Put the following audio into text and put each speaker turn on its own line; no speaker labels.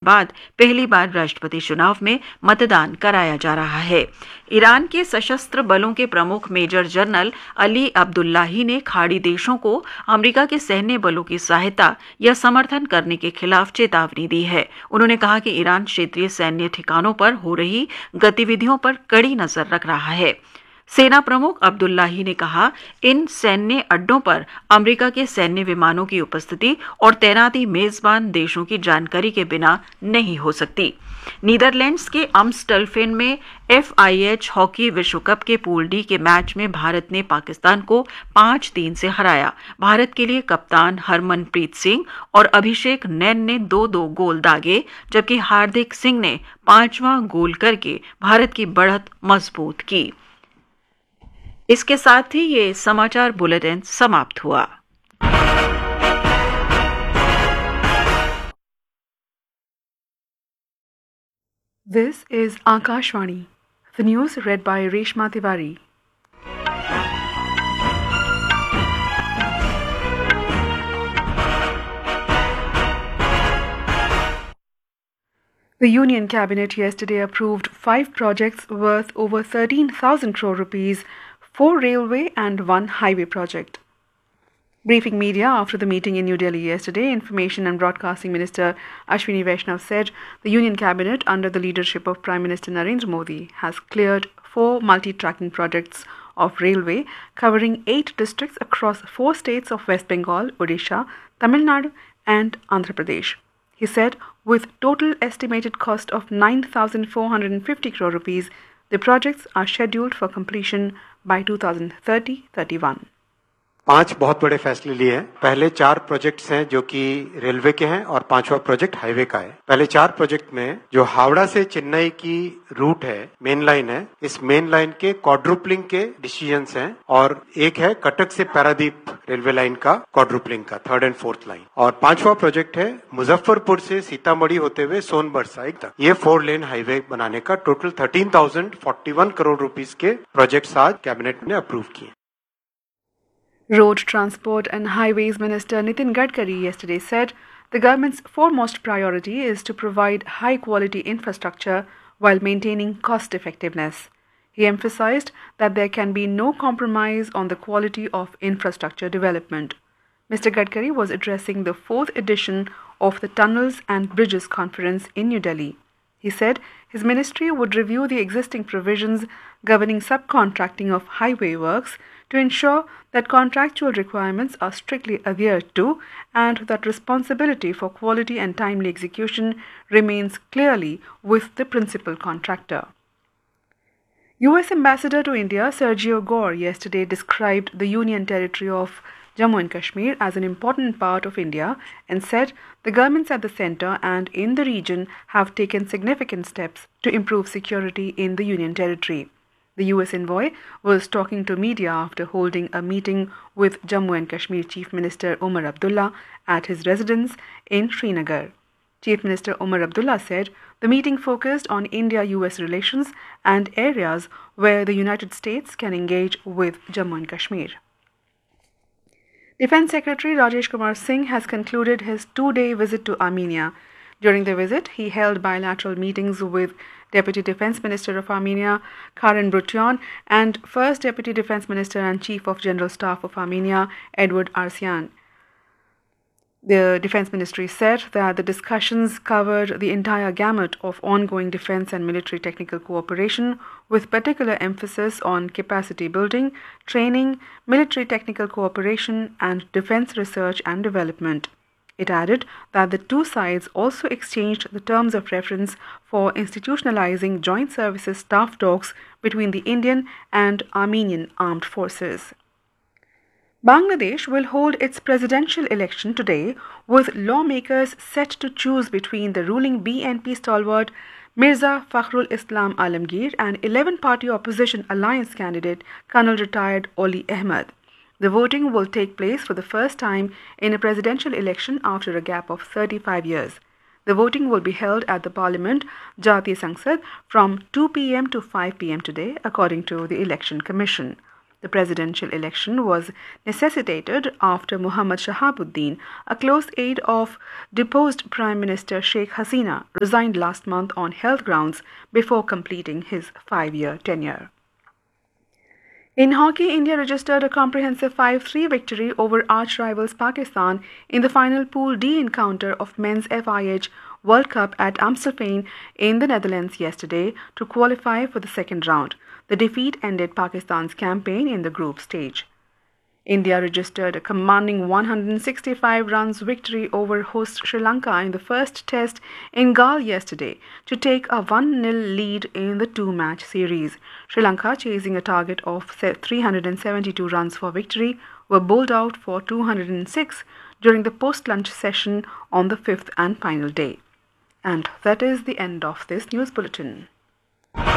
बाद पहली बार राष्ट्रपति चुनाव में मतदान कराया जा रहा है। ईरान के सशस्त्र बलों के प्रमुख मेजर जनरल अली अब्दुल्लाही ने खाड़ी देशों को अमेरिका के सैन्य बलों की सहायता या समर्थन करने के खिलाफ चेतावनी दी है। उन्होंने कहा कि ईरान क्षेत्रीय सैन्य ठिकानों पर हो रही गतिविधियों पर कड़ी नजर रख रहा है। सेना प्रमुख अब्दुल्लाही ने कहा, इन सैन्य अड्डों पर अमेरिका के सैन्य विमानों की उपस्थिति और तैनाती मेजबान देशों की जानकारी के बिना नहीं हो सकती। नीदरलैंड्स के अम्स्टलफेन में FIH हॉकी विश्व कप के पूल डी के मैच में भारत ने पाकिस्तान को 5-3 से हराया। भारत के लिए कप्तान हरमनप्रीत सिंह और अभिषेक नैन ने 2-2 गोल दागे, जबकि हार्दिक सिंह ने 5वां गोल करके भारत की बढ़त मजबूत की। इसके साथ ही ये समाचार बुलेटिन समाप्त हुआ।
This is Akashvani. The news read by Reshma Tiwari. The Union Cabinet yesterday approved 5 projects worth over 13,000 crore rupees, 4 railway and 1 highway project. Briefing media after the meeting in New Delhi yesterday, Information and Broadcasting Minister Ashwini Vaishnav said the Union Cabinet, under the leadership of Prime Minister Narendra Modi, has cleared 4 multi-tracking projects of railway covering 8 districts across 4 states of West Bengal, Odisha, Tamil Nadu and Andhra Pradesh. He said with total estimated cost of 9,450 crore rupees, the projects are scheduled for completion by 2030-31.
5 बहुत बड़े फैसले लिए हैं। पहले 4 projects हैं जो कि railway के हैं और 5वां प्रोजेक्ट हाईवे का है। पहले 4 प्रोजेक्ट में जो हावड़ा से चेन्नई की रूट है, मेन लाइन है, इस मेन लाइन के क्वाड्रुपलिंग के डिसीजंस हैं और एक है कटक से पारादीप रेलवे लाइन का क्वाड्रुपलिंग का 3rd and 4th लाइन। और 5वां प्रोजेक्ट है मुजफ्फरपुर से सीतामढ़ी होते हुए सोनभद्र साइड तक ये 4 लेन हाईवे बनाने का टोटल 13,041 करोड़ रुपीस के प्रोजेक्ट्स आज कैबिनेट ने अप्रूव किए।
Road Transport and Highways Minister Nitin Gadkari yesterday said the government's foremost priority is to provide high-quality infrastructure while maintaining cost-effectiveness. He emphasized that there can be no compromise on the quality of infrastructure development. Mr. Gadkari was addressing the 4th edition of the Tunnels and Bridges Conference in New Delhi. He said his ministry would review the existing provisions governing subcontracting of highway works to ensure that contractual requirements are strictly adhered to and that responsibility for quality and timely execution remains clearly with the principal contractor. US Ambassador to India Sergio Gore yesterday described the Union Territory of Jammu and Kashmir as an important part of India and said the governments at the centre and in the region have taken significant steps to improve security in the Union Territory. The US envoy was talking to media after holding a meeting with Jammu and Kashmir Chief Minister Omar Abdullah at his residence in Srinagar. Chief Minister Omar Abdullah said the meeting focused on India-US relations and areas where the United States can engage with Jammu and Kashmir. Defence Secretary Rajesh Kumar Singh has concluded his 2-day visit to Armenia. During the visit, he held bilateral meetings with Deputy Defence Minister of Armenia, Karen Brutyan, and First Deputy Defence Minister and Chief of General Staff of Armenia, Edward Arsyan. The Defence Ministry said that the discussions covered the entire gamut of ongoing defence and military technical cooperation, with particular emphasis on capacity building, training, military technical cooperation, and defence research and development. It added that the two sides also exchanged the terms of reference for institutionalizing joint services staff talks between the Indian and Armenian armed forces. Bangladesh will hold its presidential election today, with lawmakers set to choose between the ruling BNP stalwart Mirza Fakhrul Islam Alamgir and 11-party opposition alliance candidate Colonel retired Oli Ahmed. The voting will take place for the first time in a presidential election after a gap of 35 years. The voting will be held at the Parliament Jatiya Sangsad from 2 p.m. to 5 p.m. today, according to the Election Commission. The presidential election was necessitated after Muhammad Shahabuddin, a close aide of deposed Prime Minister Sheikh Hasina, resigned last month on health grounds before completing his 5-year tenure. In hockey, India registered a comprehensive 5-3 victory over arch-rivals Pakistan in the final Pool D encounter of Men's FIH World Cup at Amstelveen in the Netherlands yesterday to qualify for the second round. The defeat ended Pakistan's campaign in the group stage. India registered a commanding 165 runs victory over host Sri Lanka in the first test in Galle yesterday to take a 1-0 lead in the two-match series. Sri Lanka, chasing a target of 372 runs for victory, were bowled out for 206 during the post-lunch session on the fifth and final day. And that is the end of this news bulletin.